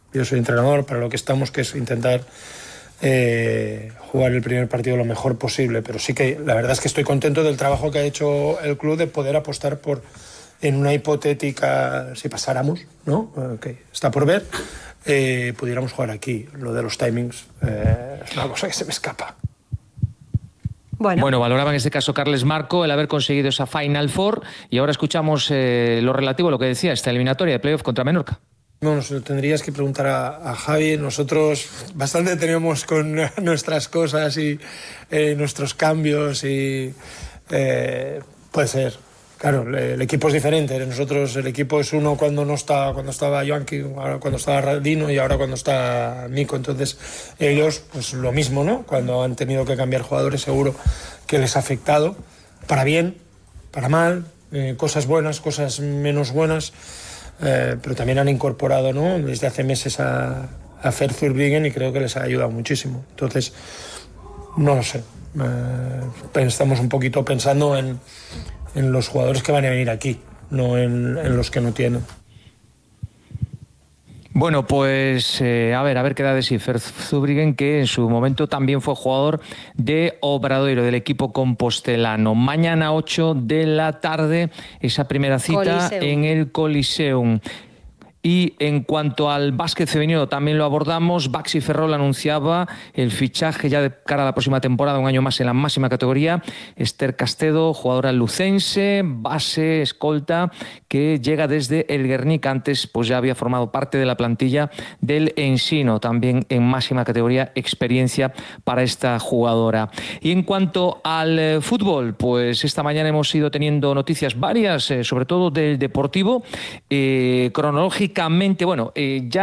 yo soy entrenador, para lo que estamos, que es intentar jugar el primer partido lo mejor posible, pero sí que la verdad es que estoy contento del trabajo que ha hecho el club de poder apostar por, en una hipotética, si pasáramos, ¿no? Que está por ver, pudiéramos jugar aquí. Lo de los timings es una cosa que se me escapa. Bueno, valoraba en este caso Carles Marco el haber conseguido esa Final Four, y ahora escuchamos lo relativo a lo que decía esta eliminatoria de playoff contra Menorca. No, nos lo tendrías que preguntar a Javi. Nosotros bastante tenemos con nuestras cosas y nuestros cambios y puede ser. Claro, el equipo es diferente. Nosotros, el equipo es uno cuando estaba Joanqui, ahora cuando estaba Radino y ahora cuando está Nico. Entonces, ellos, pues lo mismo, ¿no? Cuando han tenido que cambiar jugadores, seguro que les ha afectado. Para bien, para mal, cosas buenas, cosas menos buenas. Pero también han incorporado, ¿no?, desde hace meses a Fer Zurbriggen, y creo que les ha ayudado muchísimo. Entonces, no lo sé. Estamos un poquito pensando en los jugadores que van a venir aquí, no en los que no tienen. Bueno, pues a ver qué da de sí Fer Zurbriggen, que en su momento también fue jugador de Obradoiro, del equipo compostelano. Mañana 8 de la tarde, esa primera cita Coliseum, en el Coliseum. Y en cuanto al básquet femenino, también lo abordamos. Baxi Ferrol anunciaba el fichaje ya de cara a la próxima temporada, un año más en la máxima categoría. Esther Castedo, jugadora lucense, base, escolta, que llega desde el Guernica. Antes pues ya había formado parte de la plantilla del Ensino, también en máxima categoría, experiencia para esta jugadora. Y en cuanto al fútbol, pues esta mañana hemos ido teniendo noticias varias, sobre todo del Deportivo. Cronológicamente, bueno,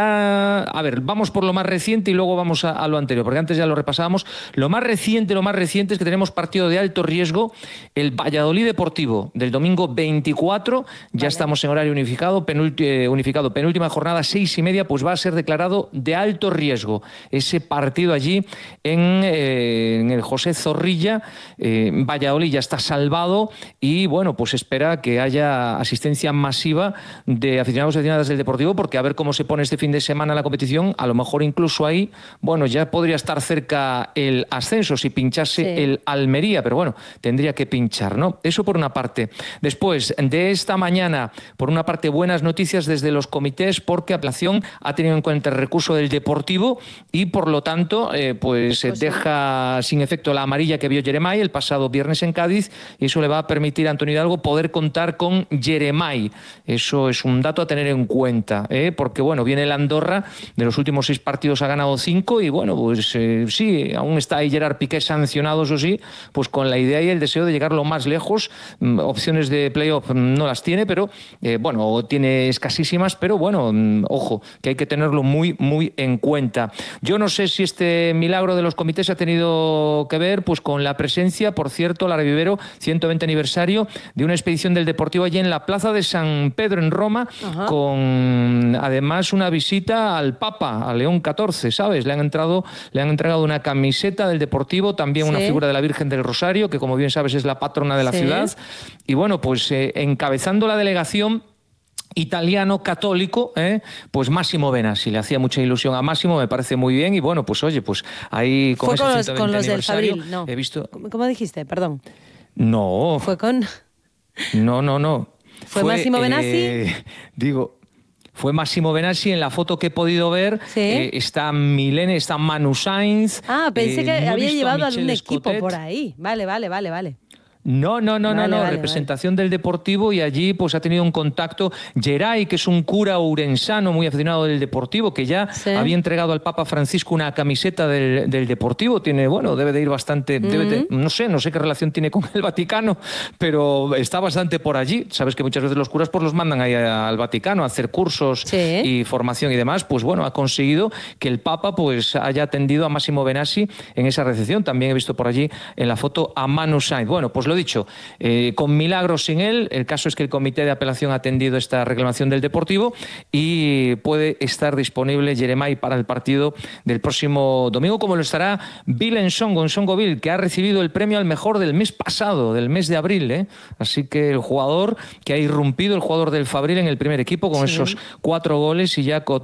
ya, a ver, vamos por lo más reciente y luego vamos a lo anterior, porque antes ya lo repasábamos. Lo más reciente es que tenemos partido de alto riesgo, el Valladolid Deportivo, del domingo 24, ya estamos en horario unificado, penúltima jornada, 6:30, pues va a ser declarado de alto riesgo ese partido allí en el José Zorrilla. Valladolid ya está salvado y, bueno, pues espera que haya asistencia masiva de aficionados y aficionadas del Deportivo, porque a ver cómo se pone este fin de semana la competición, a lo mejor incluso ahí, bueno, ya podría estar cerca el ascenso si pinchase el Almería, pero bueno, tendría que pinchar, ¿no? Eso por una parte. Después de esta mañana, por una parte, buenas noticias desde los comités, porque apelación ha tenido en cuenta el recurso del Deportivo y por lo tanto pues deja sin efecto la amarilla que vio Jeremai el pasado viernes en Cádiz, y eso le va a permitir a Antonio Hidalgo poder contar con Jeremai. Eso es un dato a tener en cuenta, porque bueno, viene el Andorra, de los últimos 6 partidos ha ganado 5 y bueno, pues sí, aún está ahí Gerard Piqué sancionado, eso sí, pues con la idea y el deseo de llegar lo más lejos. Opciones de playoff no las tiene, pero bueno, tiene escasísimas, pero bueno, ojo, que hay que tenerlo muy, muy en cuenta. Yo no sé si este milagro de los comités ha tenido que ver pues con la presencia, por cierto, Lara Vivero, 120 aniversario de una expedición del Deportivo allí en la Plaza de San Pedro en Roma, con además una visita al Papa, a León XIV, ¿sabes? Le han entregado una camiseta del Deportivo, también una figura de la Virgen del Rosario, que como bien sabes es la patrona de la ciudad. Y bueno, pues encabezando la delegación italiano católico, pues Massimo Benassi. Le hacía mucha ilusión a Massimo, me parece muy bien, y bueno, pues oye, pues ahí con ese 120 con los del aniversario, Fabril, no. He visto... ¿Cómo dijiste? Perdón. No. ¿Fue con...? No. ¿Fue Massimo Benassi? Fue Massimo Benassi. En la foto que he podido ver, está Milene, está Manu Sainz. Ah, pensé que había llevado a algún equipo Scottet por ahí. Vale. No, representación del Deportivo, y allí pues ha tenido un contacto Geray, que es un cura ourensano muy aficionado del Deportivo, que ya había entregado al Papa Francisco una camiseta del Deportivo. Tiene, bueno, debe de ir bastante, no sé qué relación tiene con el Vaticano, pero está bastante por allí. Sabes que muchas veces los curas pues los mandan ahí al Vaticano a hacer cursos y formación y demás. Pues bueno, ha conseguido que el Papa pues haya atendido a Massimo Benassi en esa recepción. También he visto por allí en la foto a Manu Sainz. Bueno, pues lo dicho, con milagros sin él. El caso es que el comité de apelación ha atendido esta reclamación del Deportivo y puede estar disponible Jeremai para el partido del próximo domingo, como lo estará Bill Nsongo Bill, que ha recibido el premio al mejor del mes pasado, del mes de abril, Así que el jugador que ha irrumpido, el jugador del Fabril en el primer equipo con esos 4 goles y ya